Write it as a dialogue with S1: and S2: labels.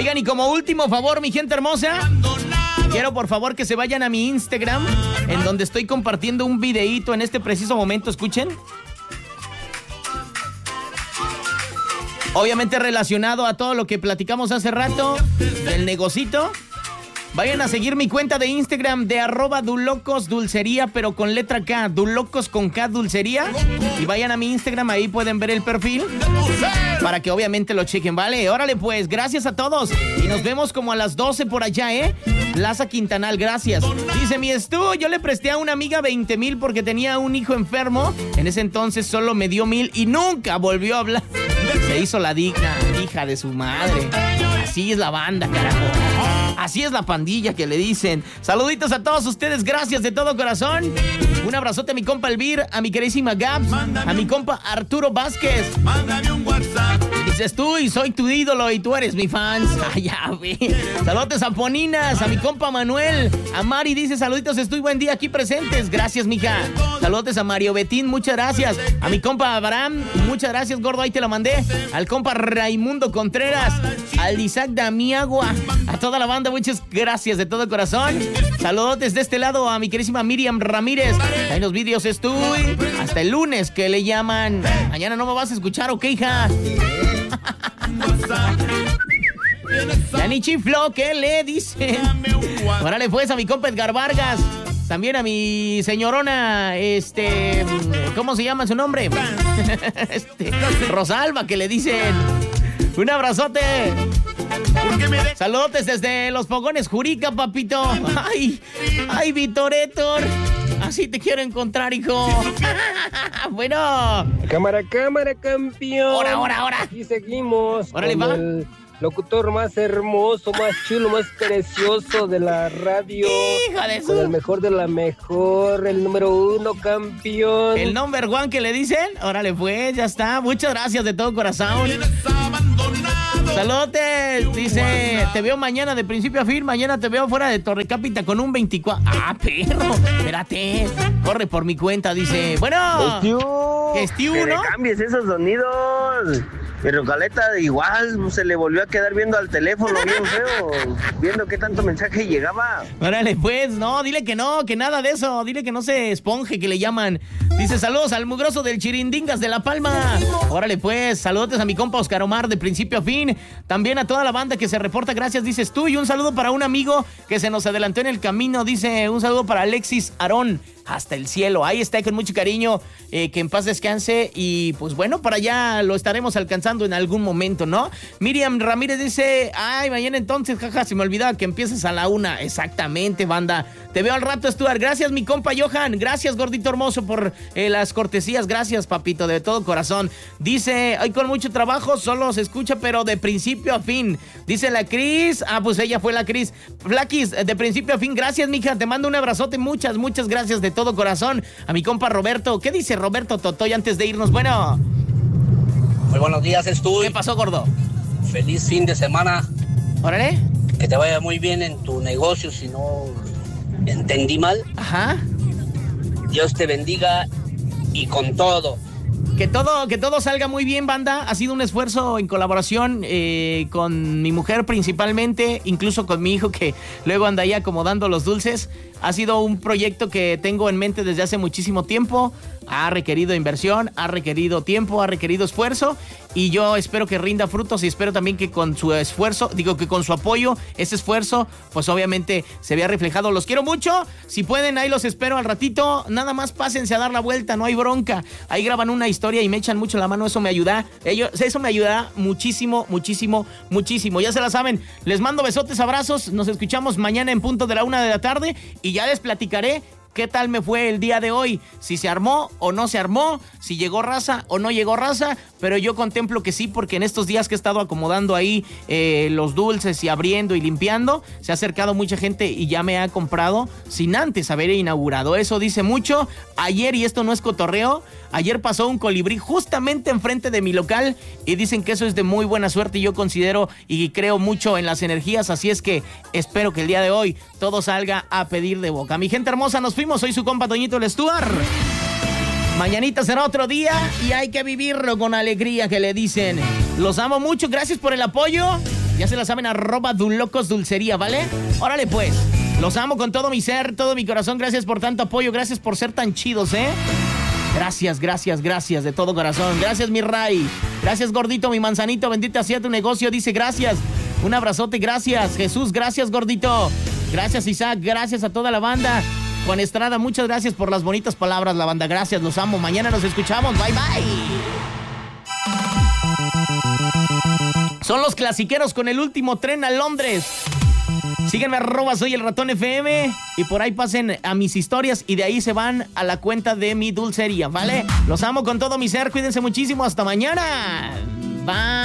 S1: Oigan, y como último favor, mi gente hermosa, quiero por favor que se vayan a mi Instagram, en donde estoy compartiendo un videíto en este preciso momento. Escuchen. Obviamente relacionado a todo lo que platicamos hace rato del negocito. Vayan a seguir mi cuenta de Instagram de @dulocosdulcería, pero con letra K, Dulocos con K, dulcería. Y vayan a mi Instagram, ahí pueden ver el perfil para que obviamente lo chequen, ¿vale? Órale pues, gracias a todos. Y nos vemos como a las 12 por allá, Plaza Quintanal, gracias. Dice mi Stu, yo le presté a una amiga 20,000 porque tenía un hijo enfermo. En ese entonces solo me dio 1,000 y nunca volvió a hablar. Se hizo la digna, hija de su madre. Así es la banda, carajo. Así es la pandilla que le dicen. Saluditos a todos ustedes, gracias de todo corazón. Un abrazote a mi compa Elvir, a mi queridísima Gabs, a mi compa Arturo Vázquez. Mándame un WhatsApp. Dices tú y soy tu ídolo y tú eres mi fans. Ay, ya ve. Saludos a Poninas, a mi compa Manuel. A Mari dice saluditos, estoy buen día aquí presentes. Gracias, mija. Saludos a Mario Betín, muchas gracias. A mi compa Abraham, muchas gracias, gordo, ahí te la mandé. Al compa Raimundo Contreras, al Isaac Damiagua, a toda la banda, muchas gracias de todo corazón. Saludos de este lado a mi querísima Miriam Ramírez. Ahí los vídeos estoy. Hasta el lunes que le llaman. Mañana no me vas a escuchar, ¿ok, hija? Ya ni chiflo, ¿qué le dicen? Órale pues a mi compa Edgar Vargas. También a mi señorona, ¿cómo se llama su nombre? Rosalba, que le dicen. Un abrazote. Saludos desde Los Fogones, Jurica, papito. Ay, Vitoretor. Así te quiero encontrar, hijo. Bueno.
S2: Cámara, campeón.
S1: Ahora.
S2: Aquí seguimos.
S1: Órale, va.
S2: El locutor más hermoso, más chulo, más precioso de la radio.
S1: Hijo de
S2: con el mejor de la mejor, el número 1, campeón.
S1: El number one que le dicen. Órale, pues, ya está. Muchas gracias de todo corazón. Saludos, dice, te veo mañana de principio a fin, mañana te veo fuera de Torre Cápita con un 24. Ah, perro, espérate, corre por mi cuenta, dice, bueno, Estiu,
S3: ¿no?
S1: ¿no?
S3: Cambies esos sonidos. Pero Caleta igual se le volvió a quedar viendo al teléfono bien feo, viendo qué tanto mensaje llegaba.
S1: Órale, pues, no, dile que no, que nada de eso, dile que no se esponje, que le llaman. Dice, saludos al mugroso del Chirindingas de La Palma. Órale, pues, saludos a mi compa Oscar Omar de principio a fin. También a toda la banda que se reporta, gracias, dices tú. Y un saludo para un amigo que se nos adelantó en el camino, dice, un saludo para Alexis Arón. Hasta el cielo, ahí está, con mucho cariño, que en paz descanse. Y pues bueno, para allá lo estaremos alcanzando en algún momento, ¿no? Miriam Ramírez dice, ay, mañana entonces, jaja, se me olvidaba que empieces a la 1. Exactamente, banda, te veo al rato, Stuart. Gracias, mi compa Johan, gracias, gordito hermoso, por las cortesías. Gracias, papito, de todo corazón. Dice, ay, con mucho trabajo, solo se escucha, pero de principio a fin. Dice la Cris, pues ella fue la Cris. Flaquis, de principio a fin, gracias, mija, te mando un abrazote, muchas gracias de todo corazón. A mi compa Roberto, ¿qué dice Roberto Totoy antes de irnos? Bueno.
S4: Muy buenos días, Estuy.
S1: ¿Qué pasó, gordo?
S4: Feliz fin de semana.
S1: Órale.
S4: Que te vaya muy bien en tu negocio, si no entendí mal.
S1: Ajá.
S4: Dios te bendiga y con todo.
S1: Que todo salga muy bien, banda. Ha sido un esfuerzo en colaboración con mi mujer principalmente, incluso con mi hijo que luego anda ahí acomodando los dulces. Ha sido un proyecto que tengo en mente desde hace muchísimo tiempo. Ha requerido inversión, ha requerido tiempo, ha requerido esfuerzo. Y yo espero que rinda frutos y espero también que con su esfuerzo, que con su apoyo, ese esfuerzo, pues obviamente se vea reflejado. Los quiero mucho. Si pueden, ahí los espero al ratito. Nada más pásense a dar la vuelta, no hay bronca. Ahí graban una historia y me echan mucho la mano. Eso me ayuda. Eso me ayudará muchísimo. Ya se la saben. Les mando besotes, abrazos. Nos escuchamos mañana en punto de la 1 de la tarde. Y ya les platicaré qué tal me fue el día de hoy, si se armó o no se armó, si llegó raza o no llegó raza, pero yo contemplo que sí, porque en estos días que he estado acomodando ahí los dulces y abriendo y limpiando, se ha acercado mucha gente y ya me ha comprado sin antes haber inaugurado. Eso dice mucho. Ayer, y esto no es cotorreo, ayer pasó un colibrí justamente enfrente de mi local y dicen que eso es de muy buena suerte y yo considero y creo mucho en las energías, así es que espero que el día de hoy todo salga a pedir de boca. Mi gente hermosa, nos fuimos. Soy su compa Toñito el Stuart. Mañanita será otro día y hay que vivirlo con alegría, que le dicen. Los amo mucho, gracias por el apoyo Ya se la saben, @dulocosdulcería, ¿vale? Órale pues. Los amo con todo mi ser, todo mi corazón. Gracias por tanto apoyo. Gracias por ser tan chidos, ¿eh? Gracias de todo corazón. Gracias, mi Ray. Gracias, gordito, mi manzanito. Bendita sea tu negocio. Dice gracias. Un abrazote, gracias. Jesús, gracias, gordito. Gracias, Isaac. Gracias a toda la banda. Juan Estrada, muchas gracias por las bonitas palabras, la banda. Gracias, los amo. Mañana nos escuchamos. Bye, bye. Son los clasiqueros con el último tren a Londres. Síguenme @soy el ratón FM y por ahí pasen a mis historias y de ahí se van a la cuenta de mi dulcería, ¿vale? Los amo con todo mi ser, cuídense muchísimo, hasta mañana. Bye.